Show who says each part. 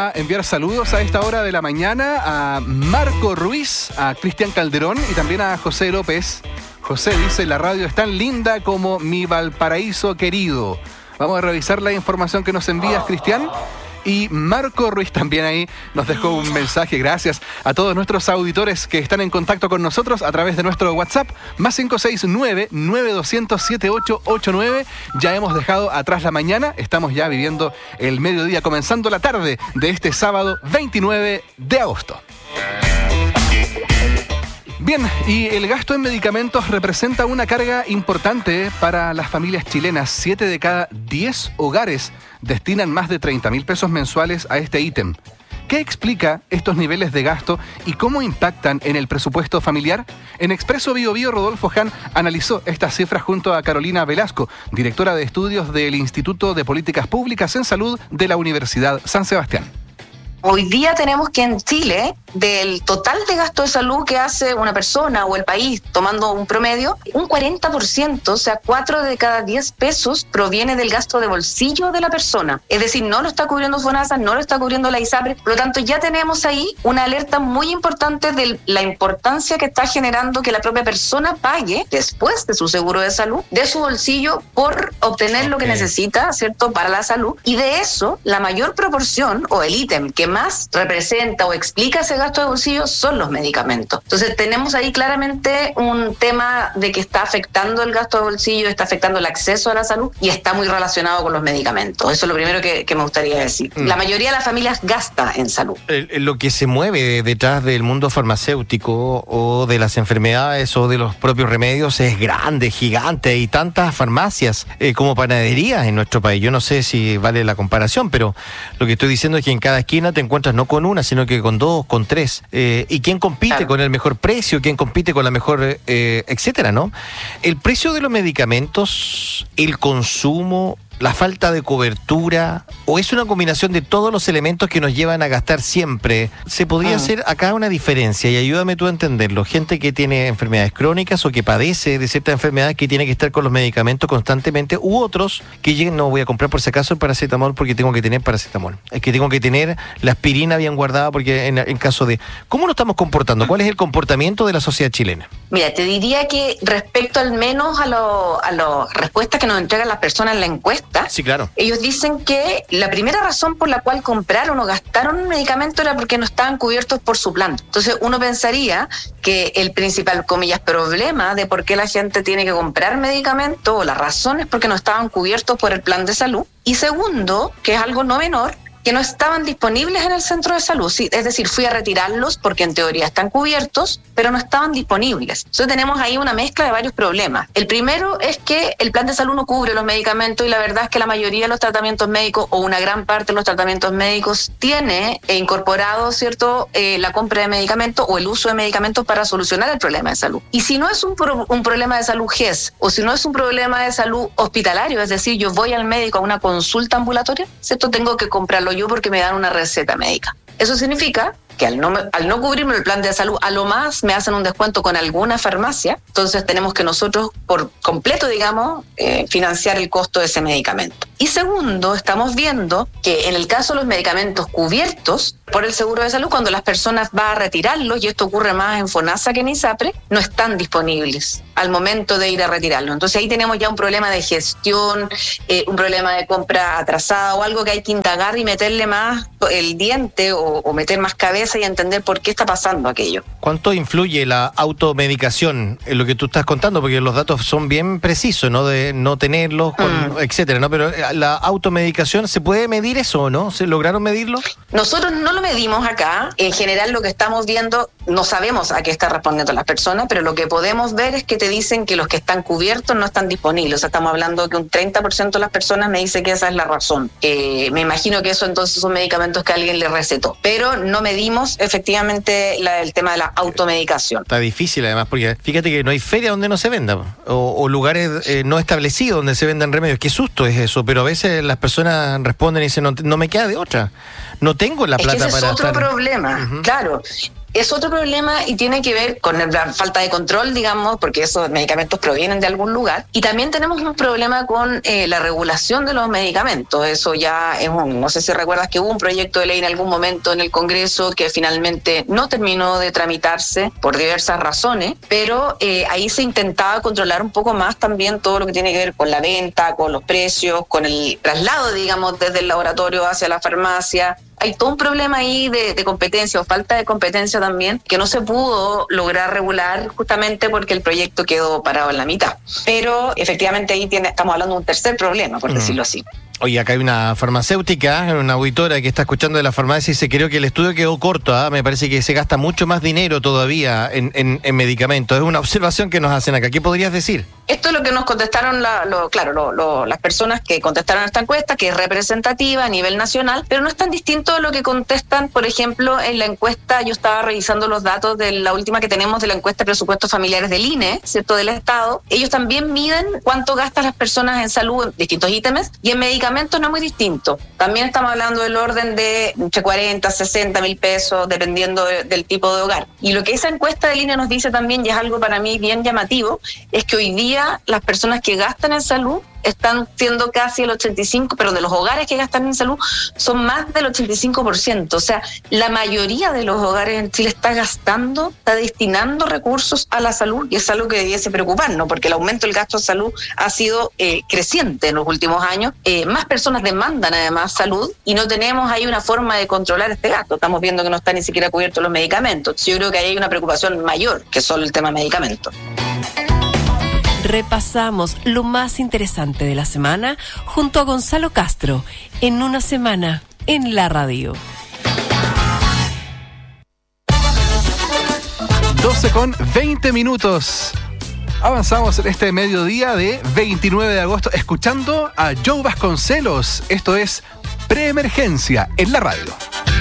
Speaker 1: a enviar saludos a esta hora de la mañana a Marco Ruiz, a Cristian Calderón y también a José López. José dice, la radio es tan linda como mi Valparaíso querido. Vamos a revisar la información que nos envías, Cristian. Y Marco Ruiz también ahí nos dejó un mensaje. Gracias a todos nuestros auditores que están en contacto con nosotros a través de nuestro WhatsApp, más 569-9200-7889. Ya hemos dejado atrás la mañana, estamos ya viviendo el mediodía, comenzando la tarde de este sábado 29 de agosto. Bien, y el gasto en medicamentos representa una carga importante para las familias chilenas. 7 de cada 10 hogares destinan más de 30.000 pesos mensuales a este ítem. ¿Qué explica estos niveles de gasto y cómo impactan en el presupuesto familiar? En Expreso Bio Bio, Rodolfo Ján analizó estas cifras junto a Carolina Velasco, directora de estudios del Instituto de Políticas Públicas en Salud de la Universidad San Sebastián.
Speaker 2: Hoy día tenemos que en Chile, del total de gasto de salud que hace una persona o el país, tomando un promedio, un 40%, o sea, 4 de cada 10 pesos proviene del gasto de bolsillo de la persona. Es decir, no lo está cubriendo FONASA, no lo está cubriendo la ISAPRE. Por lo tanto, ya tenemos ahí una alerta muy importante de la importancia que está generando que la propia persona pague, después de su seguro de salud, de su bolsillo por obtener lo que necesita, ¿cierto?, para la salud. Y de eso, la mayor proporción o el ítem que más representa o explica ese gasto de bolsillo son los medicamentos. Entonces tenemos ahí claramente un tema de que está afectando el gasto de bolsillo, está afectando el acceso a la salud y está muy relacionado con los medicamentos. Eso es lo primero que me gustaría decir. La mayoría de las familias gasta en salud.
Speaker 3: Lo que se mueve detrás del mundo farmacéutico o de las enfermedades o de los propios remedios es grande, gigante. Hay tantas farmacias como panaderías en nuestro país. Yo no sé si vale la comparación, pero lo que estoy diciendo es que en cada esquina te encuentras no con una, sino que con 2, con 3. ¿Y quién compite con el mejor precio? ¿Quién compite con la mejor, etcétera, no? El precio de los medicamentos, el consumo, la falta de cobertura, o es una combinación de todos los elementos que nos llevan a gastar siempre. Se podría hacer acá una diferencia, y ayúdame tú a entenderlo. Gente que tiene enfermedades crónicas o que padece de ciertas enfermedades que tiene que estar con los medicamentos constantemente, u otros que lleguen, no voy a comprar por si acaso el paracetamol porque tengo que tener paracetamol. Es que tengo que tener la aspirina bien guardada porque en caso de... ¿Cómo nos estamos comportando? ¿Cuál es el comportamiento de la sociedad chilena?
Speaker 2: Mira, te diría que respecto al menos a las respuestas que nos entregan las personas en la encuesta,
Speaker 3: sí, claro.
Speaker 2: Ellos dicen que la primera razón por la cual compraron o gastaron un medicamento era porque no estaban cubiertos por su plan. Entonces uno pensaría que el principal, comillas, problema de por qué la gente tiene que comprar medicamentos o la razón es porque no estaban cubiertos por el plan de salud. Y segundo, que es algo no menor, que no estaban disponibles en el centro de salud. Sí, es decir, fui a retirarlos porque en teoría están cubiertos, pero no estaban disponibles. Entonces tenemos ahí una mezcla de varios problemas. El primero es que el plan de salud no cubre los medicamentos y la verdad es que la mayoría de los tratamientos médicos o una gran parte de los tratamientos médicos tiene incorporado, ¿cierto?, la compra de medicamentos o el uso de medicamentos para solucionar el problema de salud. Y si no es un problema de salud GES o si no es un problema de salud hospitalario, es decir, yo voy al médico a una consulta ambulatoria, ¿cierto?, tengo que comprarlo yo porque me dan una receta médica. Eso significa que al no cubrirme el plan de salud, a lo más me hacen un descuento con alguna farmacia, entonces tenemos que nosotros por completo, digamos, financiar el costo de ese medicamento. Y segundo, estamos viendo que en el caso de los medicamentos cubiertos por el seguro de salud, cuando las personas van a retirarlos, y esto ocurre más en FONASA que en ISAPRE, no están disponibles al momento de ir a retirarlos. Entonces ahí tenemos ya un problema de gestión, un problema de compra atrasada o algo que hay que indagar y meterle más el diente o meter más cabeza y entender por qué está pasando aquello.
Speaker 3: ¿Cuánto influye la automedicación en lo que tú estás contando? Porque los datos son bien precisos, ¿no? De no tenerlos, etcétera, ¿no? Pero la automedicación, ¿se puede medir eso o no? ¿Se lograron medirlo?
Speaker 2: Nosotros no lo medimos acá. En general lo que estamos viendo, no sabemos a qué está respondiendo las personas, pero lo que podemos ver es que te dicen que los que están cubiertos no están disponibles. O sea, estamos hablando que un 30% de las personas me dice que esa es la razón. Me imagino que eso entonces son medicamentos que alguien le recetó. Pero no medimos efectivamente el tema de la automedicación.
Speaker 3: Está difícil además, porque fíjate que no hay feria donde no se venda, o lugares no establecidos donde se vendan remedios. Qué susto es eso, pero a veces las personas responden y dicen, no me queda de otra. No tengo la plata para
Speaker 2: estar... Ese es otro problema, claro. es otro problema y tiene que ver con la falta de control, digamos, porque esos medicamentos provienen de algún lugar. Y también tenemos un problema con la regulación de los medicamentos. Eso ya es no sé si recuerdas que hubo un proyecto de ley en algún momento en el Congreso que finalmente no terminó de tramitarse por diversas razones, pero ahí se intentaba controlar un poco más también todo lo que tiene que ver con la venta, con los precios, con el traslado, digamos, desde el laboratorio hacia la farmacia. Hay todo un problema ahí de competencia o falta de competencia también, que no se pudo lograr regular justamente porque el proyecto quedó parado en la mitad. Pero efectivamente ahí estamos hablando de un tercer problema, por decirlo así.
Speaker 3: Oye, acá hay una farmacéutica, una auditora que está escuchando de la farmacia y dice, creo que el estudio quedó corto, me parece que se gasta mucho más dinero todavía en medicamentos. Es una observación que nos hacen acá. ¿Qué podrías decir?
Speaker 2: Esto es lo que nos contestaron las personas que contestaron esta encuesta, que es representativa a nivel nacional, pero no es tan distinto a lo que contestan, por ejemplo, en la encuesta. Yo estaba revisando los datos de la última que tenemos de la encuesta de presupuestos familiares del INE, ¿cierto?, del Estado. Ellos también miden cuánto gastan las personas en salud en distintos ítems y en medicamentos no es muy distinto. También estamos hablando del orden de entre 40, 60 mil pesos, dependiendo del tipo de hogar. Y lo que esa encuesta del INE nos dice también, y es algo para mí bien llamativo, es que hoy día las personas que gastan en salud están siendo casi el 85%, pero de los hogares que gastan en salud son más del 85%. O sea, la mayoría de los hogares en Chile está destinando recursos a la salud, y es algo que debiese preocuparnos, porque el aumento del gasto en salud ha sido creciente en los últimos años. Más personas demandan además salud y no tenemos ahí una forma de controlar este gasto. Estamos viendo que no están ni siquiera cubiertos los medicamentos. Yo creo que ahí hay una preocupación mayor que solo el tema medicamentos.
Speaker 4: Repasamos lo más interesante de la semana junto a Gonzalo Castro en Una Semana en la Radio.
Speaker 1: 12:20. Avanzamos en este mediodía de 29 de agosto escuchando a Joe Vasconcelos. Esto es Preemergencia en la Radio.